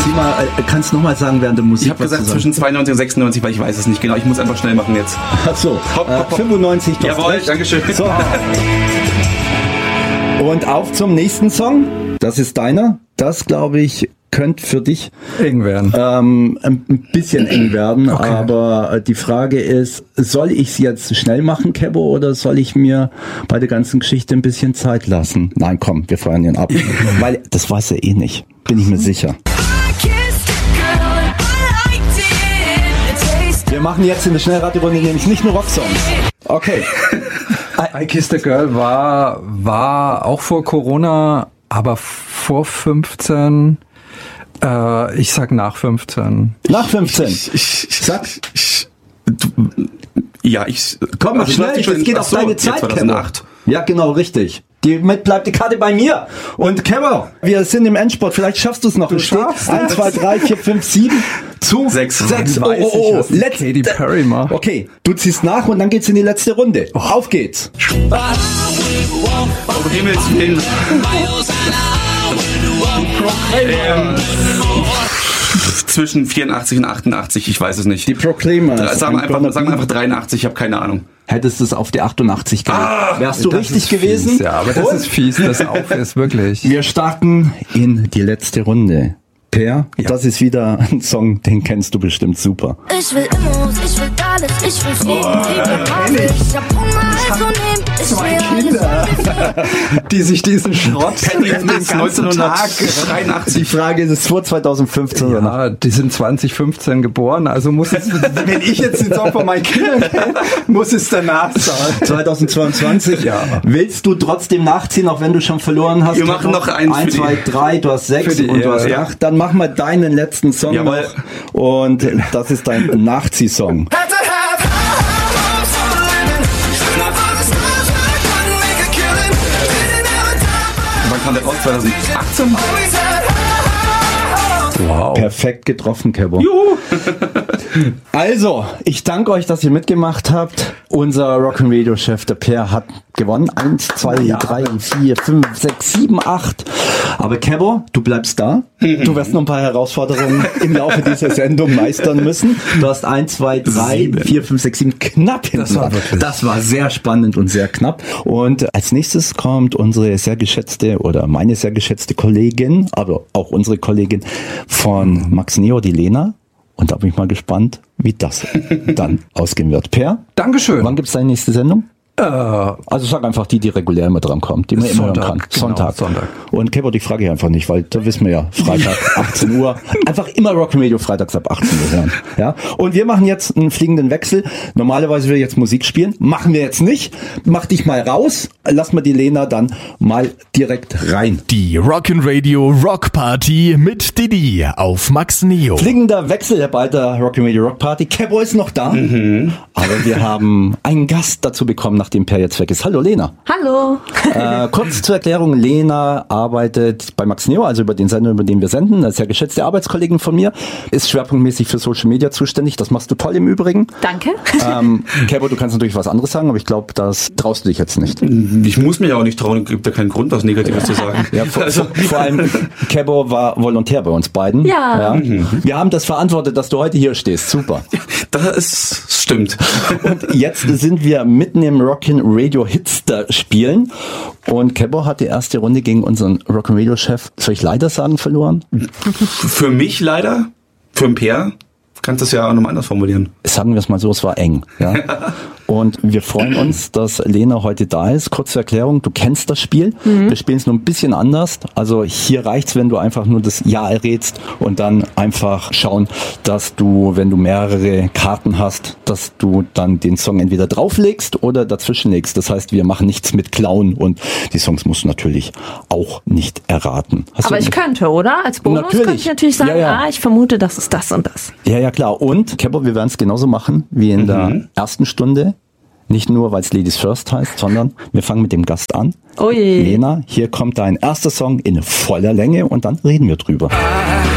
Kannst du nochmal sagen während der Musik? Ich habe gesagt zwischen 92 und 96, weil ich weiß es nicht genau. Ich muss einfach schnell machen jetzt. Ach so, 95. Jawohl, dankeschön. So. Und auf zum nächsten Song. Das ist deiner. Das, glaube ich, könnte für dich eng werden. Ein bisschen eng werden. Okay. Aber die Frage ist, soll ich es jetzt schnell machen, Kebo, oder soll ich mir bei der ganzen Geschichte ein bisschen Zeit lassen? Nein, komm, wir feuern ihn ab. Weil das weiß er eh nicht. Bin ich mir sicher. Wir machen jetzt in der Schnellraterunde nämlich nicht nur Rocksongs. Okay. I Kissed a Girl war auch vor Corona, aber vor 15. Ich sag nach 15. Nach 15. Sag. Komm, also schnell, es geht auf deine Zeit, 2008. Ja, genau, richtig. Bleibt die Karte bei mir. Und Kevin, wir sind im Endspurt. Vielleicht schaffst du es noch. Du schaffst 1, 2, 3, 4, 5, 7 zu 6. Oh. Katy Perry macht. Okay, du ziehst nach und dann geht's in die letzte Runde. Auf geht's. Um Himmels Willen. Zwischen 84 und 88, ich weiß es nicht. Die Proclaimers. Sagen wir einfach 83, ich habe keine Ahnung. Hättest du es auf die 88 gelegt, wärst du richtig gewesen? Fies, ja, aber das ist fies, das auch ist wirklich. Wir starten in die letzte Runde. Per, das ist wieder ein Song, den kennst du bestimmt super. Ich will Immos, ich will alles, ich will fliegen, ich hab Hunger, also nehm ich will Kinder, die sich diesen Schrott den ganzen Tag 83. Die Frage ist, es vor 2015 oder Ja, die sind 2015 geboren, also muss es, wenn ich jetzt den Song von meinen Kindern kenne, muss es danach sein. 2022? Ja. Willst du trotzdem nachziehen, auch wenn du schon verloren hast? Wir machen noch eins 1, 2, 3, du hast 6 und du hast 8. Dann machen wir deinen letzten Song Jawohl. noch. Und das ist dein Nachziehsong. Wann kam der raus? 2018? Wow. Perfekt getroffen, Kebo. Also, ich danke euch, dass ihr mitgemacht habt. Unser Rock'n'Radio-Chef, der Per, hat gewonnen. 1, 2, 3, 4, 5, 6, 7, 8. Aber Kebo, du bleibst da. Du wirst noch ein paar Herausforderungen im Laufe dieser Sendung meistern müssen. Du hast 1, 2, 3, 4, 5, 6, 7 knapp hinten. Das war sehr spannend und sehr knapp. Und als nächstes kommt unsere sehr geschätzte oder meine sehr geschätzte Kollegin, aber auch unsere Kollegin von Max Neo, die Lena. Und da bin ich mal gespannt, wie das dann ausgehen wird. Per? Dankeschön. Wann gibt's deine nächste Sendung? Also sag einfach die regulär immer dran kommt, die man immer hören kann. Genau, Sonntag. Und Kebo, die frage ich einfach nicht, weil da wissen wir ja, Freitag 18 Uhr. Einfach immer Rock'n'Radio freitags ab 18 Uhr hören. Ja? Und wir machen jetzt einen fliegenden Wechsel. Normalerweise will ich jetzt Musik spielen. Machen wir jetzt nicht. Mach dich mal raus. Lass mal die Lena dann mal direkt rein. Die Rock'n'Radio Rock Party mit Didi auf Max Neo. Fliegender Wechsel bei der Rock'n'Radio Rock Party. Kebo ist noch da. Aber wir haben einen Gast dazu bekommen, nachdem Per jetzt weg ist. Hallo Lena. Hallo. Kurz zur Erklärung, Lena arbeitet bei Max Neo, also über den Sender, über den wir senden. Eine sehr geschätzte Arbeitskollegin von mir, ist schwerpunktmäßig für Social Media zuständig. Das machst du toll im Übrigen. Danke. Kebo, du kannst natürlich was anderes sagen, aber ich glaube, das traust du dich jetzt nicht. Ich muss mich auch nicht trauen, gibt da keinen Grund, was Negatives zu sagen. Ja, vor allem, Kebo war Volontär bei uns beiden. Ja. Wir haben das verantwortet, dass du heute hier stehst. Super. Das stimmt. Und jetzt sind wir mitten im Rock'n'Radio Hitster spielen. Und Kebo hat die erste Runde gegen unseren Rock'n'Radio-Chef, soll ich leider sagen, verloren? Für mich leider, für den Per, kannst du es ja auch nochmal anders formulieren. Sagen wir es mal so, es war eng. Ja? Und wir freuen uns, dass Lena heute da ist. Kurze Erklärung, du kennst das Spiel. Wir spielen es nur ein bisschen anders. Also hier reicht's, wenn du einfach nur das Ja errätst und dann einfach schauen, dass du, wenn du mehrere Karten hast, dass du dann den Song entweder drauflegst oder dazwischenlegst. Das heißt, wir machen nichts mit Klauen und die Songs musst du natürlich auch nicht erraten. Aber ich könnte, oder? Als Bonus Natürlich. könnte ich natürlich sagen, Ja. ich vermute, das ist das und das. Ja, klar. Und, Kebo, wir werden es genauso machen wie in der ersten Stunde. Nicht nur, weil es Ladies First heißt, sondern wir fangen mit dem Gast an. Oh je. Lena, hier kommt dein erster Song in voller Länge und dann reden wir drüber.